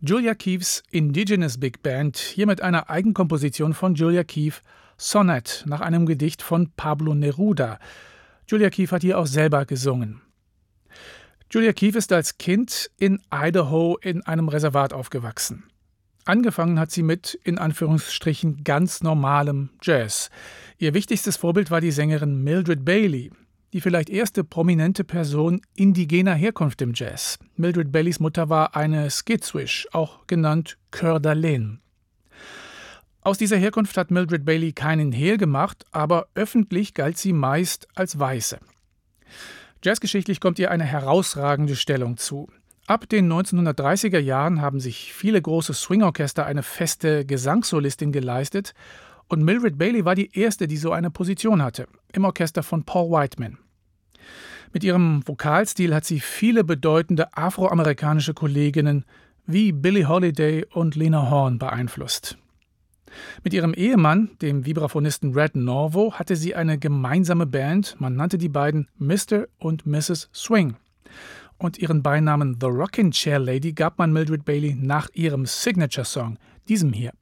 Julia Keefes Indigenous Big Band, hier mit einer Eigenkomposition von Julia Keefe, Sonnet, nach einem Gedicht von Pablo Neruda. Julia Keefe hat hier auch selber gesungen. Julia Keefe ist als Kind in Idaho in einem Reservat aufgewachsen. Angefangen hat sie mit, in Anführungsstrichen, ganz normalem Jazz. Ihr wichtigstes Vorbild war die Sängerin Mildred Bailey, die vielleicht erste prominente Person indigener Herkunft im Jazz. Mildred Baileys Mutter war eine Skid-Swish, auch genannt Coeur d'Alene. Aus dieser Herkunft hat Mildred Bailey keinen Hehl gemacht, aber öffentlich galt sie meist als Weiße. Jazzgeschichtlich kommt ihr eine herausragende Stellung zu. Ab den 1930er Jahren haben sich viele große Swingorchester eine feste Gesangssolistin geleistet und Mildred Bailey war die erste, die so eine Position hatte, im Orchester von Paul Whiteman. Mit ihrem Vokalstil hat sie viele bedeutende afroamerikanische Kolleginnen wie Billie Holiday und Lena Horne beeinflusst. Mit ihrem Ehemann, dem Vibraphonisten Red Norvo, hatte sie eine gemeinsame Band, man nannte die beiden Mr. und Mrs. Swing. Und ihren Beinamen The Rockin' Chair Lady gab man Mildred Bailey nach ihrem Signature-Song, diesem hier.